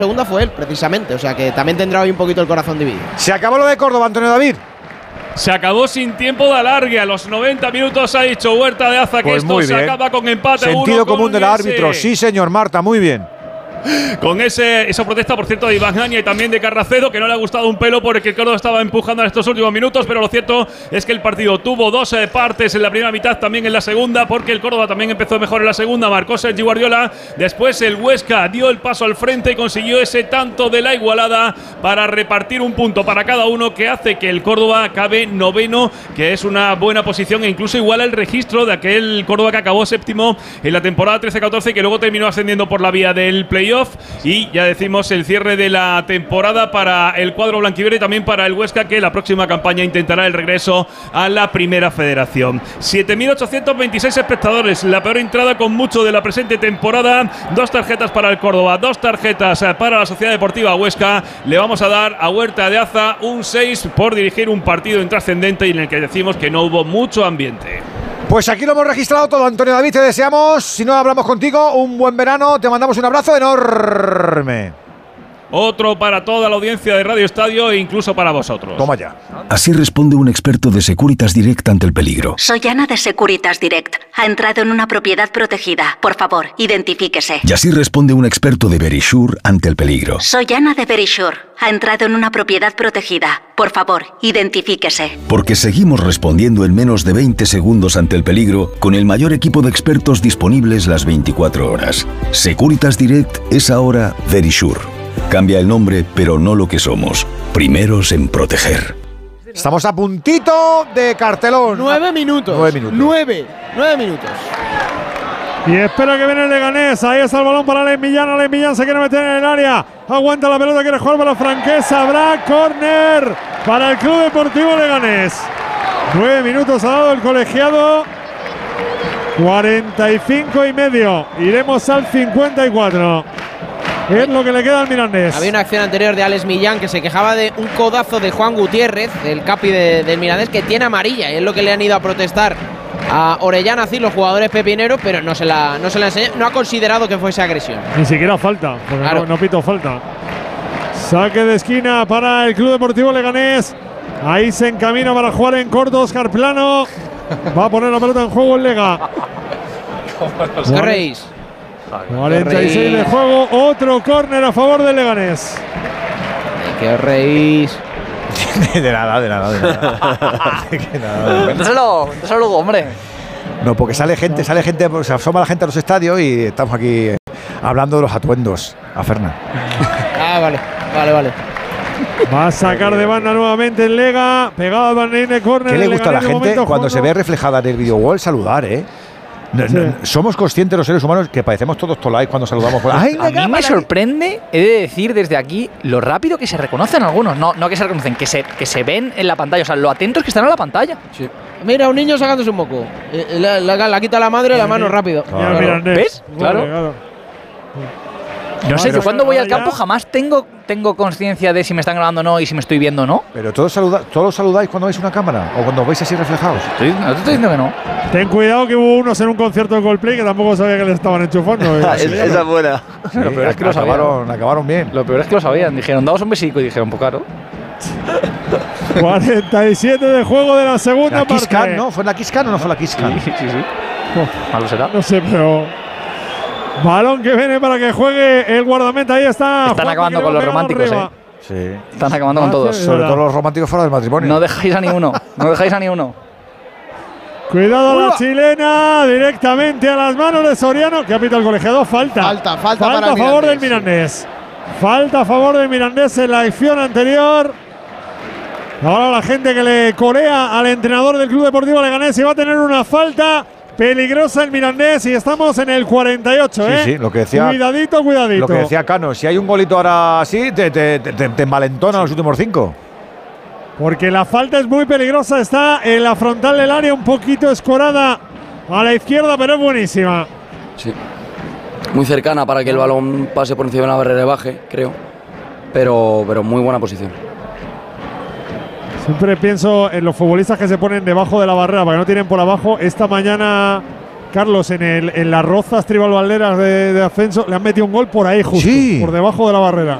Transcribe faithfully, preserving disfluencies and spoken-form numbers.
segunda fue él, precisamente. O sea que también tendrá hoy un poquito el corazón dividido. Se acabó lo de Córdoba, Antonio David. Se acabó sin tiempo de alargue. A los noventa minutos ha dicho Huerta de Aza que Pues esto se acaba con empate. Sentido uno común del ese, árbitro. Sí, señor Marta, muy bien. Con ese, esa protesta, por cierto, de Iván Gaña y también de Carracedo, que no le ha gustado un pelo porque el Córdoba estaba empujando en estos últimos minutos, pero lo cierto es que el partido tuvo dos eh, partes en la primera mitad, también en la segunda, porque el Córdoba también empezó mejor en la segunda, marcó Sergi Guardiola, después el Huesca dio el paso al frente y consiguió ese tanto de la igualada para repartir un punto para cada uno, que hace que el Córdoba acabe noveno, que es una buena posición e incluso iguala el registro de aquel Córdoba que acabó séptimo en la temporada trece catorce y que luego terminó ascendiendo por la vía del playoff. Y ya decimos el cierre de la temporada para el cuadro blanquiverde y también para el Huesca, que la próxima campaña intentará el regreso a la primera federación. siete mil ochocientos veintiséis espectadores, la peor entrada con mucho de la presente temporada. Dos tarjetas para el Córdoba, dos tarjetas para la Sociedad Deportiva Huesca. Le vamos a dar a Huerta de Aza un seis por dirigir un partido intrascendente y en el que decimos que no hubo mucho ambiente. Pues aquí lo hemos registrado todo, Antonio David, te deseamos, si no hablamos contigo, un buen verano, te mandamos un abrazo enorme. Otro para toda la audiencia de Radio Estadio e incluso para vosotros. Toma ya. Así responde un experto de Securitas Direct ante el peligro. Soy Ana de Securitas Direct. Ha entrado en una propiedad protegida. Por favor, identifíquese. Y así responde un experto de Verisure ante el peligro. Soy Ana de Verisure. Ha entrado en una propiedad protegida. Por favor, identifíquese. Porque seguimos respondiendo en menos de veinte segundos ante el peligro con el mayor equipo de expertos disponibles las veinticuatro horas. Securitas Direct es ahora Verisure. Cambia el nombre, pero no lo que somos. Primeros en proteger. Estamos a puntito de cartelón. Nueve minutos. Nueve minutos. Nueve. Nueve minutos. Y espera que viene el Leganés. Ahí está el balón para Alex Millán. Alex Millán se quiere meter en el área. Aguanta la pelota, quiere jugar para la Franquesa. Habrá córner para el Club Deportivo Leganés. Nueve minutos ha dado el colegiado. cuarenta y cinco y medio. Iremos al cincuenta y cuatro. Es lo que le queda al Mirandés. Había una acción anterior de Alex Millán que se quejaba de un codazo de Juan Gutiérrez, el capi de, del Mirandés, que tiene amarilla. Y es lo que le han ido a protestar a Orellana, así los jugadores pepineros, pero no se la, no se la enseña, no ha considerado que fuese agresión. Ni siquiera falta, porque claro. no, no pito falta. Saque de esquina para el Club Deportivo Leganés. Ahí se encamina para jugar en corto Óscar Plano. Va a poner la pelota en juego el Lega. Óscar Reis. cuarenta y seis de juego, otro córner a favor del Leganés. Que os reís. De nada, de nada, de nada. De nada. Cuéntaselo, cuéntaselo luego, hombre. No, porque sale gente, sale gente, pues, se asoma la gente a los estadios y estamos aquí eh, hablando de los atuendos. A Fernan. Ah, vale, vale, vale. Va a sacar de banda nuevamente el Lega, pegado al banderín de córner. ¿Qué le gusta a la Leganés de gente momento cuando se ve reflejada en el video wall saludar, eh? No, Sí. no, somos conscientes los seres humanos que parecemos todos tolais cuando saludamos. Por ¡ay, A mí me sorprende, he de decir desde aquí, lo rápido que se reconocen algunos. No, no que se reconocen, que se, que se ven en la pantalla. O sea, lo atentos que están a la pantalla. Sí. Mira, un niño sacándose un moco. Eh, La, la, la quita la madre la mano rápido. Mira el Mirandés. ¿Ves? Claro. Claro. No sé, Pero yo cuando voy al ya- campo jamás tengo, tengo conciencia de si me están grabando o no y si me estoy viendo o no. Pero todos, saluda, todos saludáis cuando veis una cámara o cuando os veis así reflejados. Estoy, no te estoy diciendo que no. Ten cuidado que hubo unos en un concierto de Coldplay que tampoco sabía que le estaban enchufando. eh. Esa es buena. Sí, Lo peor es que lo sabían. acabaron, acabaron bien. Lo peor es que lo sabían. Dijeron, daos un besico y dijeron, pues claro. cuarenta y siete de juego de la segunda La Kiss parte. Can, ¿no? ¿Fue la Kiss Can o no fue la Kiss Can? Sí, sí, sí. Oh, Malo será. no sé, pero… Balón que viene para que juegue el guardameta. Ahí está. Están Juan, acabando que con los pegado románticos, arriba. Sí. Están acabando con todos. Sobre todo los románticos fuera del matrimonio. No dejáis a ni uno. No dejáis a ni uno. Cuidado la chilena, directamente a las manos de Soriano. Que ha pitado el colegiado. Falta. Falta, falta, Falta para a el favor del Mirandés, Mirandés. Falta a favor del Mirandés en la acción anterior. Ahora la gente que le corea al entrenador del Club Deportivo Leganés y va a tener una falta peligrosa el Mirandés y estamos en el cuarenta y ocho, Sí, ¿eh? sí, lo que decía- Cuidadito, cuidadito. Lo que decía Cano, si hay un golito ahora así, te, te, te, te, te envalentona los últimos cinco. Porque la falta es muy peligrosa. Está en la frontal del área, un poquito escorada a la izquierda, pero es buenísima. Sí. Muy cercana para que el balón pase por encima de la barrera y baje, creo. Pero, pero muy buena posición. Siempre pienso en los futbolistas que se ponen debajo de la barrera para que no tiren por abajo. Esta mañana Carlos, en, el, en las rozas Tribal Valderas de, de ascenso, le han metido un gol por ahí justo, sí. por debajo de la barrera.